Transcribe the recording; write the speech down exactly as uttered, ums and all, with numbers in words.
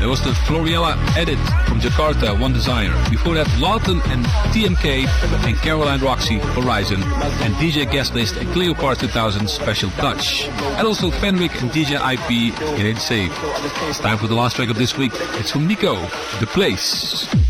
There was the Floriella edit from Jakarta, One Desire. Before that, Lawton and T M K and Caroline Roxy, Horizon. And D J Guest List and Cleopatra two thousand, Special Touch. And also Fenwick and D J I P, It Ain't Safe. It's time for the last track of this week. It's from Nico, The Place.